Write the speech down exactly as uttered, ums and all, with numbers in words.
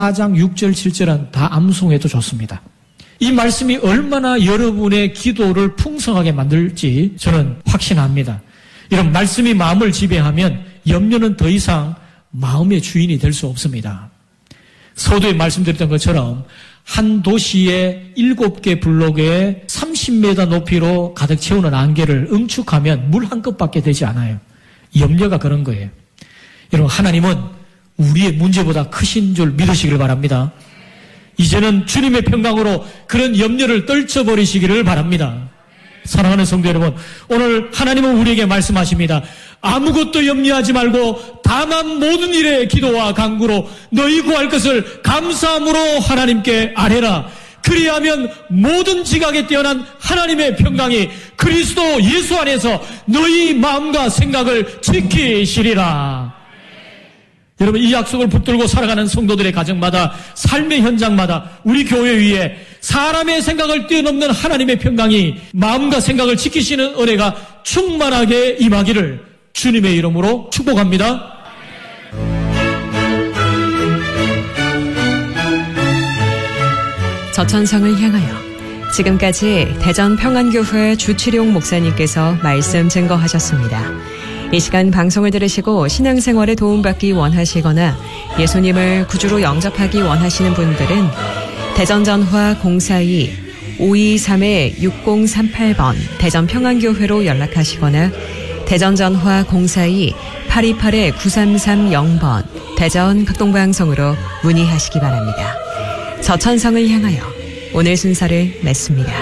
사 장 육 절 칠 절은 다 암송해도 좋습니다. 이 말씀이 얼마나 여러분의 기도를 풍성하게 만들지 저는 확신합니다. 이런 말씀이 마음을 지배하면 염려는 더 이상 마음의 주인이 될 수 없습니다. 서두에 말씀드렸던 것처럼 한 도시의 일곱 개 블록에 삼십 미터 높이로 가득 채우는 안개를 응축하면 물 한 컵밖에 되지 않아요. 염려가 그런 거예요. 여러분, 하나님은 우리의 문제보다 크신 줄 믿으시길 바랍니다. 이제는 주님의 평강으로 그런 염려를 떨쳐버리시기를 바랍니다. 사랑하는 성도 여러분, 오늘 하나님은 우리에게 말씀하십니다. 아무것도 염려하지 말고 다만 모든 일에 기도와 간구로 너희 구할 것을 감사함으로 하나님께 아뢰라. 그리하면 모든 지각에 뛰어난 하나님의 평강이 그리스도 예수 안에서 너희 마음과 생각을 지키시리라. 여러분, 이 약속을 붙들고 살아가는 성도들의 가정마다, 삶의 현장마다, 우리 교회 위에 사람의 생각을 뛰어넘는 하나님의 평강이 마음과 생각을 지키시는 은혜가 충만하게 임하기를 주님의 이름으로 축복합니다. 저천성을 향하여. 지금까지 대전평안교회 주치룡 목사님께서 말씀 증거하셨습니다. 이 시간 방송을 들으시고 신앙생활에 도움받기 원하시거나 예수님을 구주로 영접하기 원하시는 분들은 대전전화 공사이 오이삼 육공삼팔 번 대전평안교회로 연락하시거나 대전전화 공사이 팔이팔 구삼삼공 번 대전 극동방송으로 문의하시기 바랍니다. 저천성을 향하여 오늘 순서를 맺습니다.